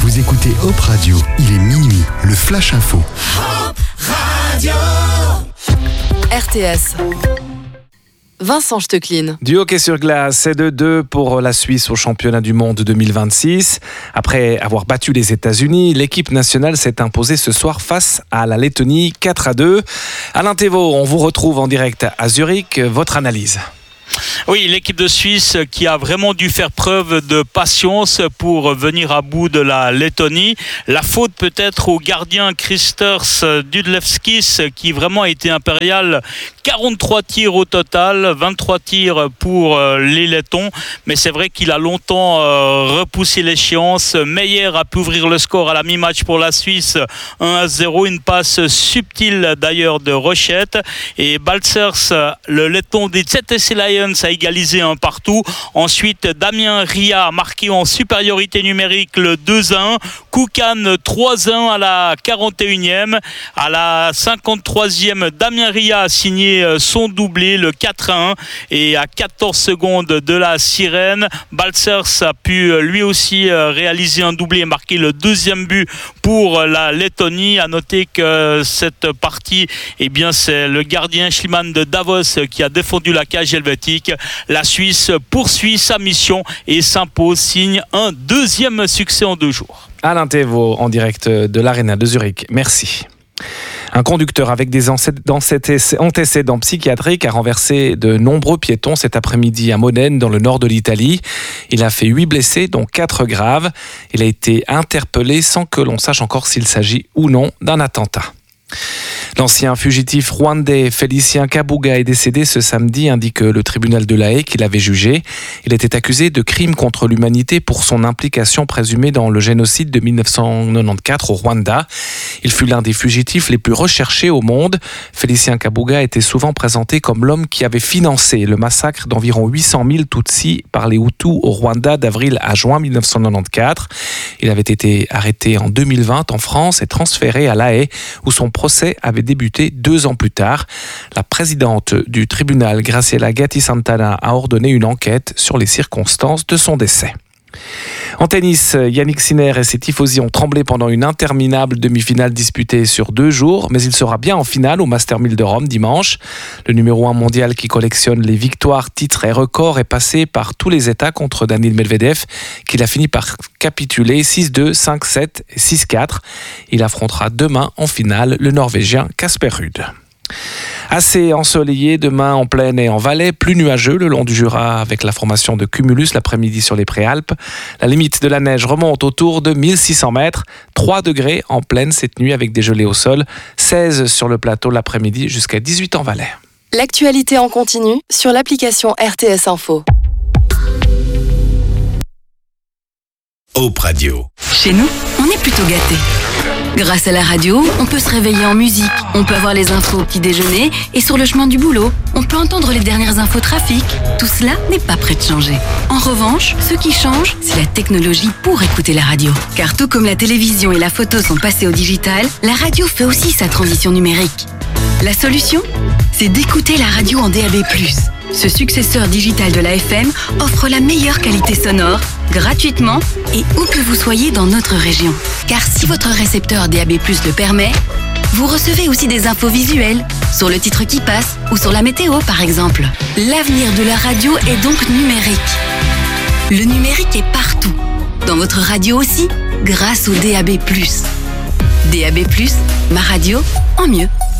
Vous écoutez Hop Radio, il est minuit, le Flash Info. Hop Radio RTS. Vincent Stecklin. Du hockey sur glace, c'est 2-2 pour la Suisse au championnat du monde 2026. Après avoir battu les États-Unis, l'équipe nationale s'est imposée ce soir face à la Lettonie 4-2. Alain Thévault, on vous retrouve en direct à Zurich. Votre analyse? Oui, l'équipe de Suisse qui a vraiment dû faire preuve de patience pour venir à bout de la Lettonie. La faute peut-être au gardien Kristers Dudlevskis qui vraiment a été impérial. 43 tirs au total, 23 tirs pour les Lettons. Mais c'est vrai qu'il a longtemps repoussé l'échéance. Meyer a pu ouvrir le score à la mi-match pour la Suisse, 1-0. Une passe subtile d'ailleurs de Rochette. Et Baltzers, le Letton des ZSC Lions, a égalisé un partout. Ensuite, Damien Ria a marqué en supériorité numérique le 2-1. Koukan 3-1 à la 41e. À la 53e, Damien Ria a signé son doublé, le 4-1. Et à 14 secondes de la sirène, Baltzers a pu lui aussi réaliser un doublé et marquer le deuxième but pour la Lettonie. À noter que cette partie, eh bien, c'est le gardien Schliemann de Davos qui a défendu la cage helvétique. La Suisse poursuit sa mission et s'impose, signe un deuxième succès en 2 jours. Alain Thévault en direct de l'Arena de Zurich. Merci. Un conducteur avec des antécédents psychiatriques a renversé de nombreux piétons cet après-midi à Modène, dans le nord de l'Italie. Il a fait 8 blessés, dont 4 graves. Il a été interpellé sans que l'on sache encore s'il s'agit ou non d'un attentat. L'ancien fugitif rwandais Félicien Kabuga est décédé ce samedi, indique le tribunal de La Haye qui l'avait jugé. Il était accusé de crimes contre l'humanité pour son implication présumée dans le génocide de 1994 au Rwanda. Il fut l'un des fugitifs les plus recherchés au monde. Félicien Kabuga était souvent présenté comme l'homme qui avait financé le massacre d'environ 800 000 Tutsis par les Hutus au Rwanda d'avril à juin 1994. Il avait été arrêté en 2020 en France et transféré à La Haye, où son procès avait débuté 2 ans plus tard. La présidente du tribunal, Graciela Gatti Santana, a ordonné une enquête sur les circonstances de son décès. En tennis, Yannick Sinner et ses tifosi ont tremblé pendant une interminable demi-finale disputée sur 2 jours, mais il sera bien en finale au Master 1000 de Rome dimanche. Le numéro 1 mondial qui collectionne les victoires, titres et records est passé par tous les états contre Daniil Medvedev, qu'il a fini par capituler 6-2, 5-7 et 6-4. Il affrontera demain en finale le Norvégien Casper Ruud. Assez ensoleillé demain en plaine et en Valais, plus nuageux le long du Jura avec la formation de cumulus l'après-midi sur les Préalpes. La limite de la neige remonte autour de 1600 mètres, 3 degrés en plaine cette nuit avec des gelées au sol, 16 sur le plateau l'après-midi jusqu'à 18 en Valais. L'actualité en continu sur l'application RTS Info. Hop Radio. Chez nous, on est plutôt gâtés. Grâce à la radio, on peut se réveiller en musique, on peut avoir les infos au petit déjeuner et sur le chemin du boulot, on peut entendre les dernières infos trafic. Tout cela n'est pas prêt de changer. En revanche, ce qui change, c'est la technologie pour écouter la radio. Car tout comme la télévision et la photo sont passées au digital, la radio fait aussi sa transition numérique. La solution, c'est d'écouter la radio en DAB+. Ce successeur digital de la FM offre la meilleure qualité sonore, gratuitement et où que vous soyez dans notre région. Car si votre récepteur DAB+ le permet, vous recevez aussi des infos visuelles, sur le titre qui passe ou sur la météo par exemple. L'avenir de la radio est donc numérique. Le numérique est partout, dans votre radio aussi, grâce au DAB+. DAB+, ma radio en mieux.